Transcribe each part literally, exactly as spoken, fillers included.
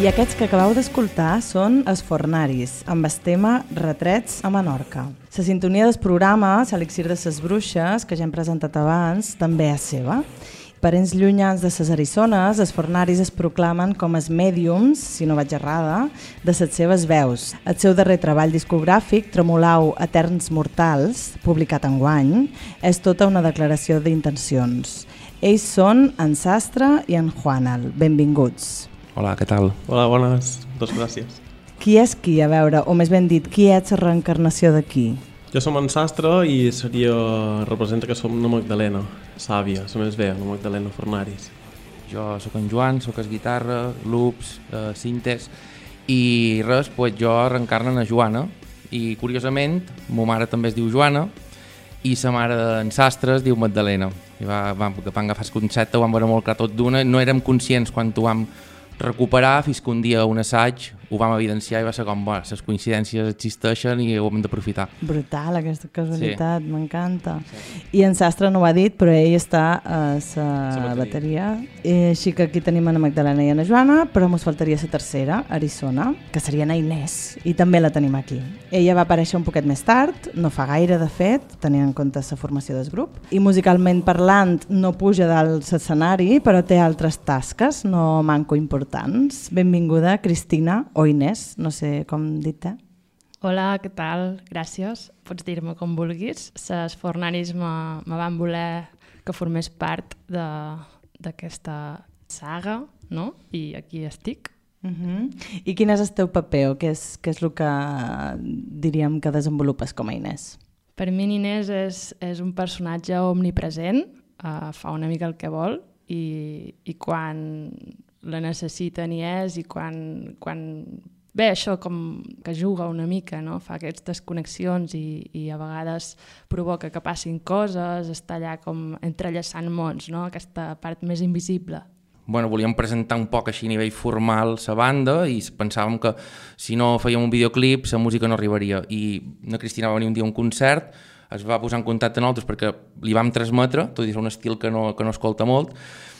I aquests que acabeu d'escoltar són Els Fornaris, amb el tema Retrets a Menorca. La sintonia del programa, l'Elixir de ses Bruixes, que ja hem presentat abans, també és seva. Parents llunyans de ses Arissones, els Fornaris es proclamen com els mèdiums, si no vaig errada, de les seves veus. El seu darrer treball discogràfic, Tremolau Eterns Mortals, publicat enguany, és tota una declaració d'intencions. Ells són en Sastre i en Juanal. Benvinguts. Hola, què tal? Hola, bones. Dos gràcies. Qui és qui, a veure, o més ben dit, qui ets la reencarnació de qui? Jo som en Sastre i seria, representa que som una Magdalena, sàvia, la més vea, la Magdalena Fornaris. Jo sóc en Joan, sóc el guitarra, loops, eh, cintes, i res, pues jo reencarno en Joana, i curiosament, ma mare també es diu Joana, i sa mare d'en Sastre es diu Magdalena. I va, vam, vam agafar el concepte, ho vam veure molt clar tot d'una, no érem conscients quan ho vam recuperar, fins que un dia un assaig ho vam evidenciar i va ser com, bueno, les coincidències existeixen i ho hem d'aprofitar. Brutal, aquesta casualitat, sí. M'encanta. Sí. I en Sastre no ho ha dit, però ell està a la bateria. I així que aquí tenim a Magdalena i a Joana, però ens faltaria la tercera, Arizona, que seria na Inés, i també la tenim aquí. Ella va aparèixer un poquet més tard, no fa gaire de fet, tenint en compte la formació del grup, i musicalment parlant no puja dalt l'escenari, però té altres tasques, no manco importants. Benvinguda, Cristina, o Inés, no sé com dir-te. Hola, què tal? Gràcies. Pots dir-me com vulguis. Les Fornaris me, me van voler que formés part d'aquesta saga, no? I aquí estic. Uh-huh. I quin és el teu paper o què és, què és el que diríem que desenvolupes com a Inés? Per mi Inés és, és un personatge omnipresent, uh, fa una mica el que vol i, i quan la necessita ni és i quan, quan bé, això com que juga una mica, no? Fa aquestes connexions i, i a vegades provoca que passin coses, està allà com entrellaçant mons, no? Aquesta part més invisible. Bueno, volíem presentar un poc així a nivell formal la banda i pensàvem que si no fèiem un videoclip la música no arribaria i la Cristina va venir un dia a un concert, es va posar en contacte amb nosaltres perquè li vam transmetre, tot i és un estil que no, que no escolta molt.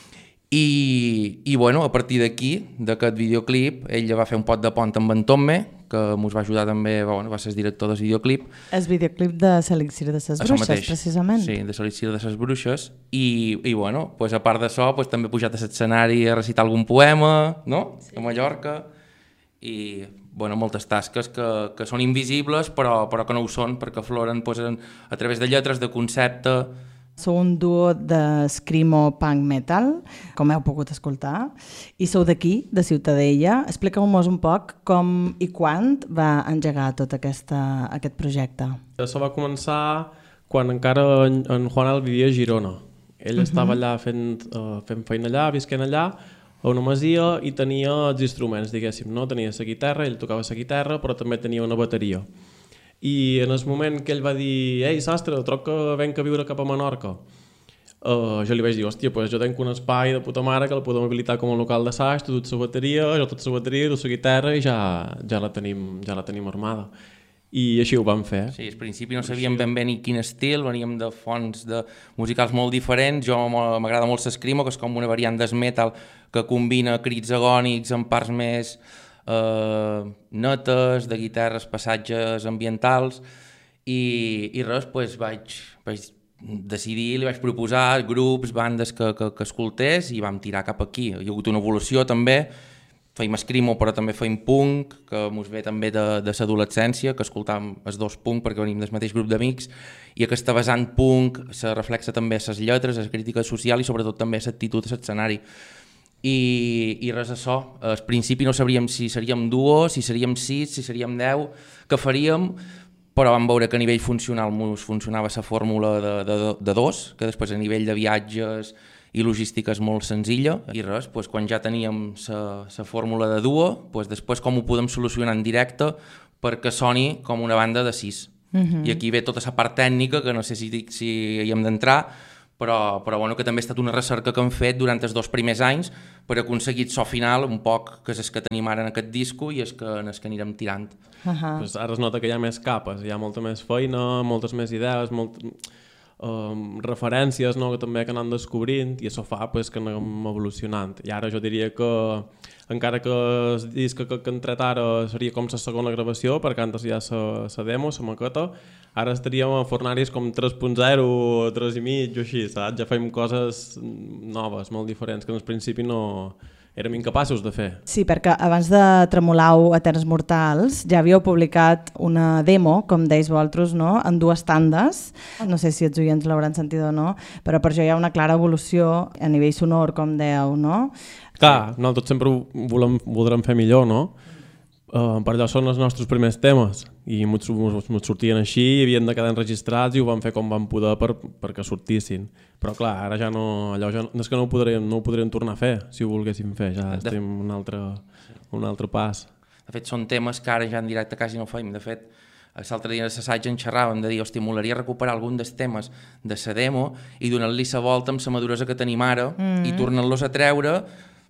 I, i bueno, a partir d'aquí, d'aquest videoclip, ella va fer un pot de pont amb en Tomme, que ens va ajudar també, bueno, va ser el director del videoclip. El videoclip de l'Elixir de ses Bruixes, precisament. Sí, de l'Elixir de ses Bruixes. I, i bueno, pues a part d'això, pues, també he pujat a l'escenari a recitar algun poema, no? Sí. A Mallorca. I bueno, moltes tasques que, que són invisibles, però, però que no ho són, perquè afloren pues, a, a través de lletres, de concepte. Sou un duo de screamo punk metal, com heu pogut escoltar, i sou d'aquí, de Ciutadella. Expliqueu-nos un poc com i quan va engegar tot aquesta, aquest projecte. Això va començar quan encara en, en Juanal vivia a Girona. Ell uh-huh. estava allà fent, uh, fent feina allà, visquent allà, a una masia, i tenia els instruments, diguéssim, no? Tenia la guitarra, ell tocava la guitarra, però també tenia una bateria. I en el moment que ell va dir «Ei, Sastre, troc que venc a viure cap a Menorca», uh, jo li vaig dir «Hòstia, pues jo tenc un espai de puta mare que el podem habilitar com a local d'assaig, tu tens la bateria, jo tot la bateria, tu la guitarra i ja, ja, la tenim, ja la tenim armada». I així ho vam fer. Sí, al principi no sabíem ben bé ni quin estil, veníem de fonts de musicals molt diferents. Jo m'agrada molt l'escrimo, que és com una variant del metal que combina crits agònics amb parts més Uh, notes, de guitarres, passatges ambientals i, i res, pues vaig, vaig decidir, li vaig proposar grups, bandes que, que, que escoltés i vam tirar cap aquí. Hi ha hagut una evolució també, feim screamo però també feim punk, que mos ve també de, de l'adolescència, que escoltàvem els dos punk perquè venim del mateix grup d'amics, i aquesta vessant punk se reflexa també a les lletres, a la crítica social i sobretot també a l'actitud a l'escenari. I, i res això, al principi no sabríem si seríem duo, si seríem sis, si seríem deu, què faríem, però vam veure que a nivell funcional ens funcionava la fórmula de, de, de dos, que després a nivell de viatges i logística és molt senzilla, i res, doncs quan ja teníem la fórmula de duo, doncs després com ho podem solucionar en directe perquè soni com una banda de sis. Uh-huh. I aquí ve tota la part tècnica, que no sé si, dic, si hi hem d'entrar, però, però bueno, que també ha estat una recerca que hem fet durant els dos primers anys per aconseguir el so final un poc, que és el que tenim ara en aquest disco i és que, en el que anirem tirant. Uh-huh. Pues ara es nota que hi ha més capes, hi ha molta més feina, moltes més idees, molt, um, referències, no?, que també que anem descobrint, i això fa pues, que anem evolucionant. I ara jo diria que encara que el disc que, que hem tret ara seria com la segona gravació, perquè antes ja la demo, la maqueta, ara estaríem a Fornaris com tres punt zero, tres i mig o així, saps? Ja fem coses noves, molt diferents, que en el principi no érem incapaços de fer. Sí, perquè abans de Tremolau Eterns Mortals ja havíeu publicat una demo, com deies vosaltres, no? En dues tandes. No sé si els oients l'hauran sentit o no, però per això hi ha una clara evolució a nivell sonor, com dèieu, no? Clar, nosaltres sempre volem, voldrem fer millor, no? Uh, per allò són els nostres primers temes i ens sortien així i havien de quedar enregistrats i ho vam fer com vam poder per, perquè sortissin, però clar, ara ja no, allò ja no, és que no ho, podríem, no ho podríem tornar a fer si ho volguéssim fer, ja de... estem un altre, un altre pas. De fet són temes que ara ja en directe quasi no fem, de fet l'altre dia a l'assaig en xerràvem de dir, hosti, molaria recuperar algun dels temes de la demo i donar-li la volta amb la maduresa que tenim ara mm-hmm. i tornar-los a treure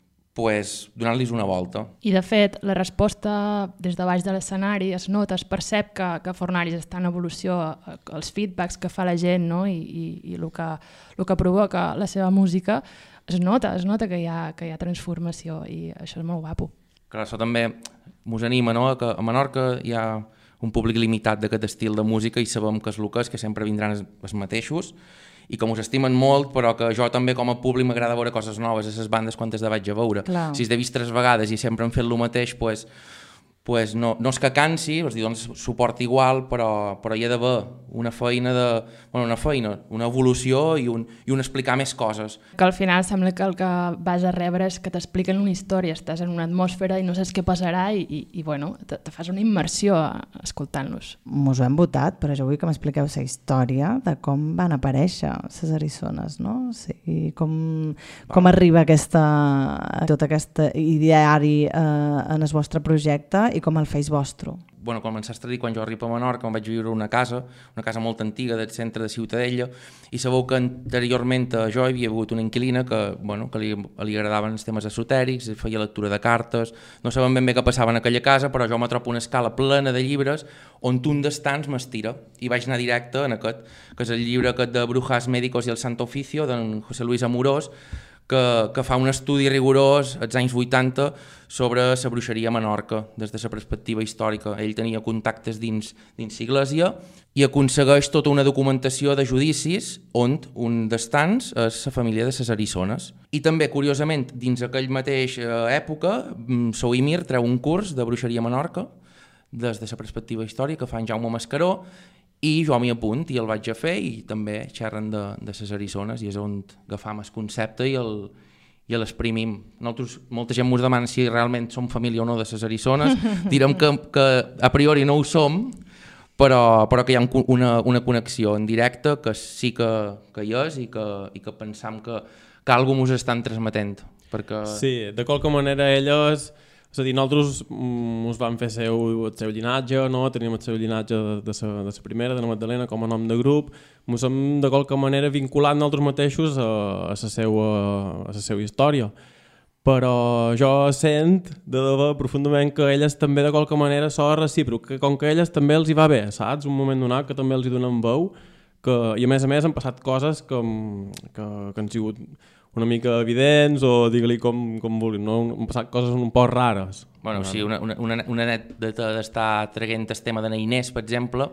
pues, donant-los una volta. I de fet, la resposta des de baix de l'escenari es nota, es percep que, que Fornaris està en evolució, els feedbacks que fa la gent, no? I, i, i el, que, el que provoca la seva música, es nota, es nota que hi ha, que hi ha transformació i això és molt guapo. Clar, això també ens anima, no? Que a Menorca hi ha un públic limitat d'aquest estil de música i sabem que és el que és, que sempre vindran els, els mateixos, i com us estimen molt, però que jo també com a públic m'agrada veure coses noves a les bandes quan les de vaig a veure. Clar. Si has de vist tres vegades i sempre han fet el mateix, pues, pues no, no és que cansi, és dir, doncs suport igual, però, però hi ha d'haver una feina, de, bueno, una feina, una evolució i un, i un explicar més coses. Que al final sembla que el que vas a rebre és que t'expliquen una història, estàs en una atmosfera i no saps què passarà i, i, i bueno, te, te fas una immersió escoltant-los. Mos ho hem votat, però jo vull que m'expliqueu la història de com van aparèixer les Arizones, no? O sigui, com, com arriba aquesta, tot aquest ideari eh, en el vostre projecte i com el feis vostre. Bueno, començar a dir, quan jo arribo a Menorca em vaig viure a una casa, una casa molt antiga del centre de Ciutadella, i sabeu que anteriorment a jo hi havia hagut una inquilina que, bueno, que li, li agradaven els temes esotèrics, feia lectura de cartes, no sabem ben bé què passava en aquella casa, però jo m'atropo una escala plena de llibres on un d'estants m'estira, i vaig anar directe en aquest, que és el llibre aquest de Brujas Médicos i el Santo Oficio, d'en José Luis Amorós, que, que fa un estudi rigorós als anys vuitanta sobre la bruixeria a Menorca, des de la perspectiva històrica. Ell tenia contactes dins, dins l'església i aconsegueix tota una documentació de judicis on un dels tants és la família de les Arizones. I també, curiosament, dins aquell mateix època, Souimir treu un curs de bruixeria a Menorca, des de la perspectiva històrica, que fa en Jaume Mascaró, i jo m'hi apunt i el vaig a fer i també xerren de, de les Arizones i és on agafam el concepte i el i l'exprimim. Nosaltres, molta gent ens demana si realment som família o no de les Arizones, direm que, que a priori no ho som, però, però que hi ha una, una connexió en directe que sí que, que hi és i que, i que pensam que, que alguna cosa ens estan transmetent. Perquè... Sí, de qualque manera elles... És a dir, nosaltres ens vam fer seu, el seu llinatge, no? Teníem el seu llinatge de, de, sa, de la primera, de la Magdalena, com a nom de grup. Ens hem de qualque manera vinculat nosaltres mateixos a, a, la seva, a la seva història. Però jo sent de debò profundament que elles també de qualque manera són recíproc, que com que a elles també els hi va bé, saps? Un moment donat que també els hi donen veu, que, i a més a més han passat coses que, que, que han sigut una mica evidents o digue-li com, com vulguin, no? Han passat coses un poc rares. Bueno, sí, una, una, una anècdota d'estar traient el tema de Inés, per exemple,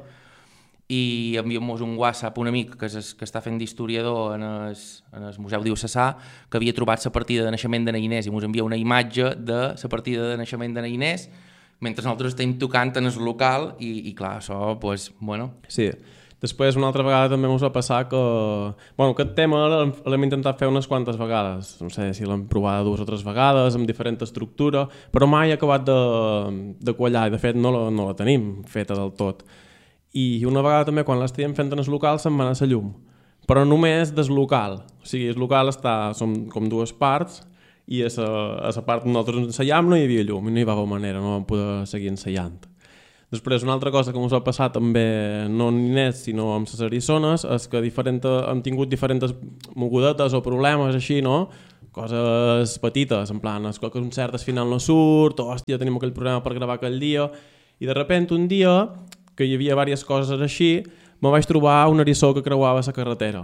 i enviem-nos un WhatsApp a un amic que, és, que està fent d'historiador en, el, en el Museu Diocesà, que havia trobat la partida de naixement de Inés i ens envia una imatge de la partida de naixement de Inés mentre nosaltres estem tocant en el local i, i clar, això, pues, bueno... Sí. Després, una altra vegada també ens va passar que... Bueno, aquest tema l'hem intentat fer unes quantes vegades. No sé si l'hem provat dues o tres vegades, amb diferent estructura, però mai ha acabat de, de quallar, i de fet no la, no la tenim feta del tot. I una vegada també, quan l'estàvem fent en el local, se'n va anar la llum. Però només des local. O sigui, el local està, som com dues parts, i a la part on nosaltres ensaiam no hi havia llum, i no hi va haver manera, no vam poder seguir ensaiant. Després, una altra cosa que ens va passar també, no en Inés, sinó amb les Arizones, és que diferent, hem tingut diferents mogudetes o problemes així, no? Coses petites, en plan, és que un cert al final no surt, o hòstia, tenim aquell problema per gravar aquell dia, i de repente un dia, que hi havia diverses coses així, me vaig trobar un eriçó que creuava la carretera.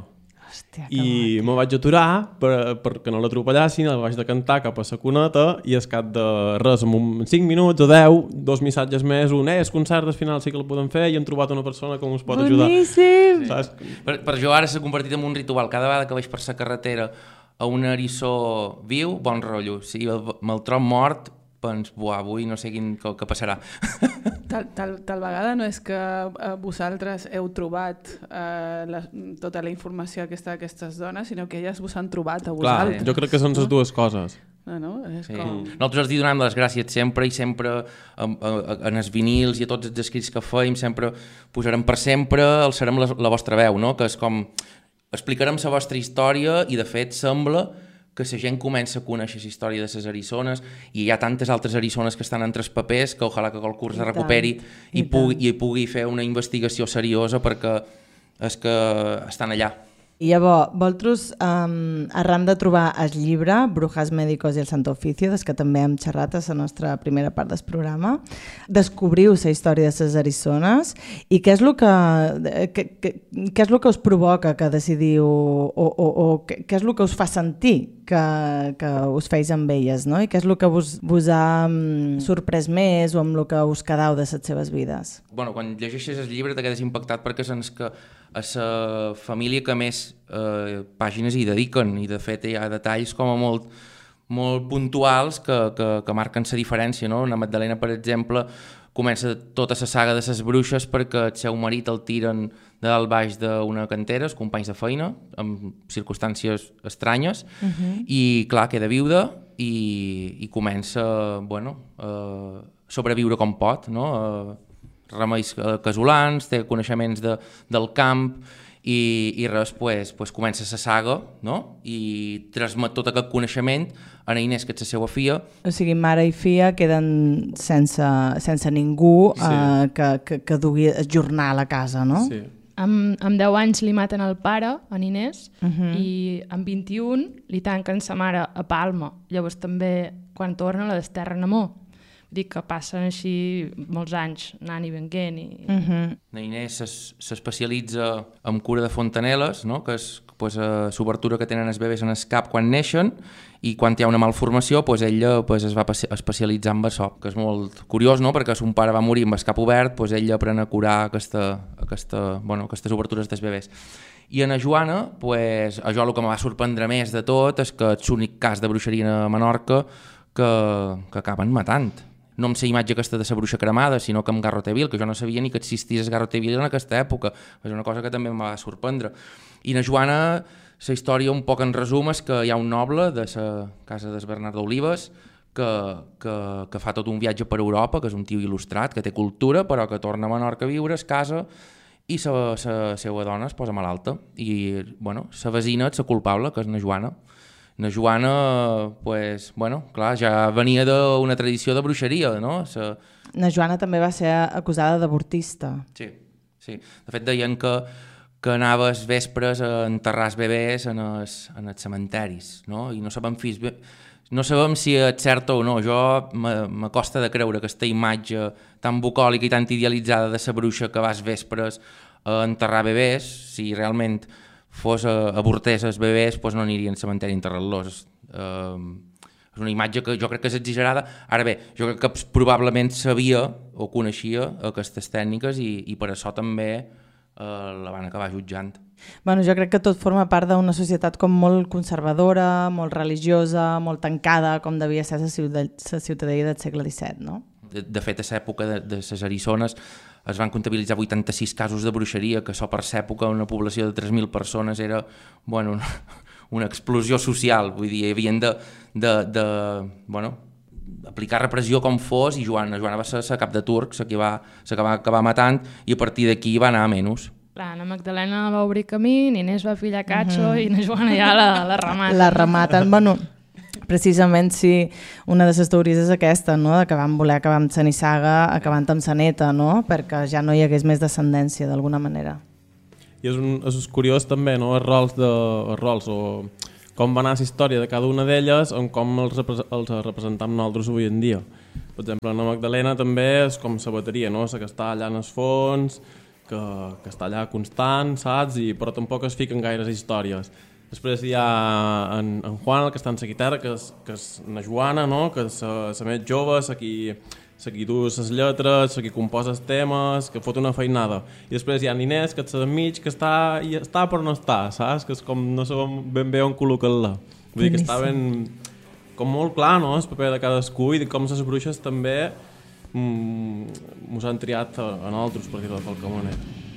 Hòstia, I me vaig aturar per, perquè no l'atropellassin, el vaig de cantar cap a la cuneta i es cap de res, en un cinc minuts o deu, dos missatges més, un eh, el concert al final sí que el podem fer i hem trobat una persona que us pot ajudar. Boníssim! Saps? Per, per jo ara s'ha convertit en un ritual. Cada vegada que vaig per la carretera a un eriçó viu, bon rotllo. Si me'l trob mort, pens, buah, avui no sé quin, què, què passarà. Tal, tal, tal vegada no és que eh, vosaltres heu trobat eh, la, tota la informació aquesta d'aquestes dones, sinó que elles vos han trobat a vosaltres. Clar, jo crec que són les dues coses. No, no? És Sí. com... Nosaltres els donem les gràcies sempre i sempre en, en els vinils i a tots els escrits que feim sempre posarem per sempre, alçarem la, la vostra veu, no? Que és com explicarem la vostra història i de fet sembla que la gent comença a conèixer la història de les eriçones i hi ha tantes altres eriçones que estan entre els papers que ojalà que qualcú es recuperi i, i, pugui, i pugui fer una investigació seriosa perquè és que estan allà. I llavors, vosaltres, um, arran de trobar el llibre Brujas Médicos i el Santo Oficio, des que també hem xerrat a la nostra primera part del programa, descobriu la història de les eriçones i què és el que, que, que, què és el que us provoca que decidiu o, o, o què és el que us fa sentir que, que us feis amb elles, no? I què és el que vos, vos ha um, sorprès més o amb el que us quedau de les seves vides? Bueno, quan llegeixes el llibre te quedes impactat perquè sents que a la família que més eh, pàgines hi dediquen i de fet hi ha detalls com a molt, molt puntuals que, que, que marquen la diferència, no? La Magdalena, per exemple, comença tota la saga de les bruixes perquè el seu marit el tiren de dalt baix d'una cantera, els companys de feina, en circumstàncies estranyes, uh-huh. i clar, queda viuda i, i comença bueno, a sobreviure com pot, no? A, remeis casolans, té coneixements de, del camp i, i res, pues, pues comença la saga, no? I transmet tot aquest coneixement a Inés, que és la seva filla. O sigui, mare i filla queden sense, sense ningú sí. eh, que, que, que dugui el jornal a casa, no? Sí. Amb, amb deu anys li maten el pare, en Inés, Uh-huh. i amb vint-i-un li tanquen sa mare a Palma. Llavors també, quan torna, la desterren a Mó. Dic que passen així molts anys anant i venguent. I... Uh-huh. La Inés s'especialitza en cura de fontaneles, no? Que és pues, l'obertura que tenen els bebès en el cap quan neixen, i quan hi ha una malformació pues, ella pues, es va especialitzar en això, que és molt curiós, no? Perquè son pare va morir amb el cap obert, pues, ella aprèn a curar aquesta, aquesta, bueno, aquestes obertures dels bebès. I en a Joana, pues, a jo el que em va sorprendre més de tot és que és l'únic cas de bruixeria a Menorca que, que acaben matant. No amb la imatge aquesta de la bruixa cremada, sinó que amb Garroteville, que jo no sabia ni que existís Garroteville en aquesta època. És una cosa que també em va sorprendre. I na Joana, la història un poc en resum és que hi ha un noble de la casa de Bernat d'Olives que, que, que fa tot un viatge per Europa, que és un tio il·lustrat, que té cultura, però que torna a Menorca a viure, es casa, i la seva dona es posa malalta. I bueno, la vesina és la culpable, que és na Joana. Na Joana, pues, bueno, clar, ja venia d'una tradició de bruixeria, no? Sa... Na Joana també va ser acusada d'avortista. Sí, sí. De fet, deien que, que anava els vespres a enterrar els bebès en els, en els cementeris, no? I no sabem, fins, no sabem si és cert o no. Jo m'acosta de creure que aquesta imatge tan bucòlica i tan idealitzada de la bruixa que va als vespres a enterrar bebès, si realment fos a, avortés els bebès, doncs no anirien al cementeri a enterrar-los. Uh, és una imatge que jo crec que és exagerada. Ara bé, jo crec que probablement sabia o coneixia aquestes tècniques i, i per això també uh, la van acabar jutjant. Bueno, jo crec que tot forma part d'una societat com molt conservadora, molt religiosa, molt tancada, com devia ser la ciutadella del segle disset, no? De, de fet, a l'època de, de les eriçones es van comptabilitzar vuitanta-sis casos de bruixeria, que això per l'època una població de tres mil persones era bueno, una, una explosió social. Vull dir, havien de, de, de bueno, aplicar repressió com fos i Joana, Joana va ser la cap de turcs, la que va, la que va acabar matant, i a partir d'aquí va anar a menys. Clar, na Magdalena va obrir camí, Inés va fillar Catxo uh-huh. i na Joana ja la, la remata. La rematen, bueno... Precisament sí, una de les teories és aquesta, no? Que van voler acabar amb sa nissaga, acabant amb sa neta, no? Perquè ja no hi hagués més descendència d'alguna manera. I és, un, és curiós també, no? Els rols, de, els rols o com va anar la història de cada una d'elles en com els, repre els representam nosaltres avui en dia. Per exemple, la Magdalena també és com la bateria, no? La que està allà en el fons, que, que està allà constant, saps? I, però tampoc es fiquen gaires històries. Després hi ha en, en Juan, el que està en la guitarra, que és, que és una Joana, no? Que és la més jove, la qui, la qui du les lletres, la qui composa els temes, que fot una feinada. I després hi ha Inés, que és la mig, que està, i està però no està, saps? Que és com no sabem ben bé on col·locar-la. Vull dir que està ben, com molt clar, no? El paper de cadascú i com les bruixes també mos han triat a nosaltres, per dir-ho de qualque manera.